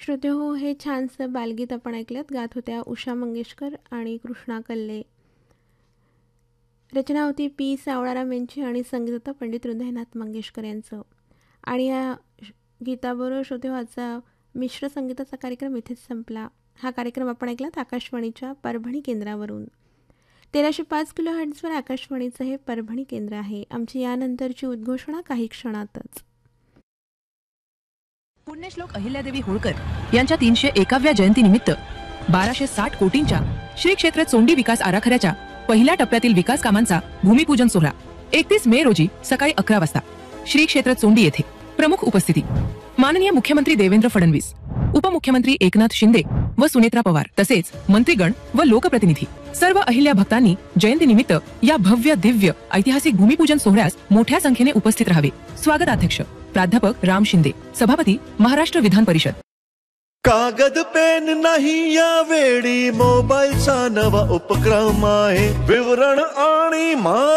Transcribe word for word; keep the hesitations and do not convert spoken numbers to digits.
श्रोते हो, हे छानसं बालगीत आपण ऐकलत. गात होत्या उषा मंगेशकर आणि कृष्णा कल्ले. रचना होती पी सावळाराम यांची आणि संगीत होतं पंडित हृदयनाथ मंगेशकर यांचं. आणि या गीताबरोबर श्रोते हो, आजचा मिश्र संगीताचा कार्यक्रम इथेच संपला. हा कार्यक्रम आपण ऐकलात आकाशवाणीच्या परभणी केंद्रावरून. तेराशे पाच किलो हर्ट्झवर आकाशवाणीचं हे परभणी केंद्र आहे. आमची यानंतरची उद्घोषणा काही क्षणातच. पुण्यश्लोक अहिल्यादेवी होळकर यांच्या तीनशे एकाव्या जयंतीनिमित्त बाराशे साठ कोटींच्या श्री क्षेत्र चोंडी विकास आराखड्याच्या पहिल्या टप्प्यातील विकास कामांचा भूमिपूजन सोहळा एकतीस मे रोजी सकाळी अकरा वाजता श्री क्षेत्र चोंडी येथे. प्रमुख उपस्थिती माननीय मुख्यमंत्री देवेंद्र फडणवीस, उपमुख्यमंत्री एकनाथ शिंदे व सुनेत्रा पवार तसेच मंत्रीगण व लोकप्रतिनिधी. सर्व अहिल्या भक्तांनी जयंतीनिमित्त या भव्य दिव्य ऐतिहासिक भूमिपूजन सोहळ्यास मोठ्या संख्येने उपस्थित राहावे. स्वागताध्यक्ष प्राध्यापक राम शिंदे, सभापती महाराष्ट्र विधान परिषद. कागद पेन नाही या वेळी मोबाईलचा नवा उपक्रम आहे. विवरण आणि